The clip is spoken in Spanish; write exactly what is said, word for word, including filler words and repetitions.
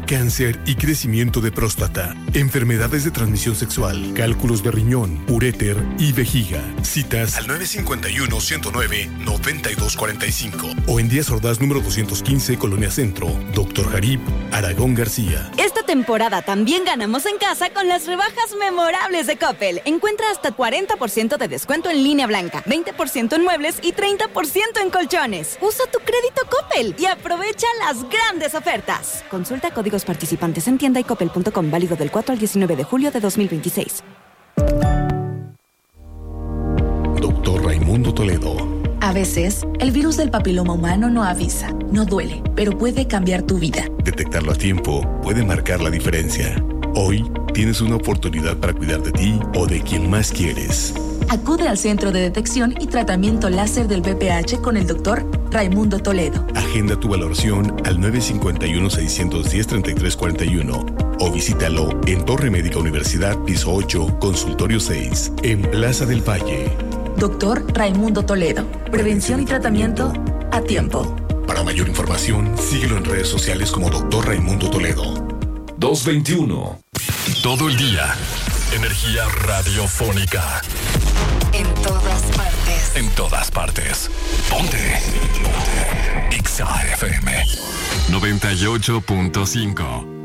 cáncer y crecimiento de próstata, enfermedades de transmisión sexual, cálculos de riñón, uréter y vejiga. Citas al nueve cinco uno, uno cero nueve, nueve dos cuatro cinco o en Díaz Ordaz número doscientos quince, Colonia Centro. Doctor Jarib, Aragón García. Esta temporada también ganamos en casa con las rebajas memorables de Coppel. Encuentra hasta cuarenta por ciento de descuento en línea blanca, veinte por ciento en muebles y treinta por ciento en colchones. Usa tu crédito Coppel y aprovecha las grandes ofertas. Consulta códigos participantes en tienda y coppel punto com, válido del cuatro al diecinueve de julio de dos mil veintiséis. Doctor Raimundo Toledo. A veces, el virus del papiloma humano no avisa, no duele, pero puede cambiar tu vida. Detectarlo a tiempo puede marcar la diferencia. Hoy tienes una oportunidad para cuidar de ti o de quien más quieres. Acude al Centro de Detección y Tratamiento Láser del V P H con el doctor Raimundo Toledo. Agenda tu valoración al nueve cinco uno, seis uno cero, tres tres cuatro uno o visítalo en Torre Médica Universidad, piso ocho, consultorio seis, en Plaza del Valle. Doctor Raimundo Toledo. Prevención y tratamiento a tiempo. Para mayor información, síguelo en redes sociales como Doctor Raimundo Toledo. dos veintiuno. Todo el día. Energía radiofónica. En todas partes. En todas partes. Ponte. Ponte. X A F M noventa y ocho punto cinco.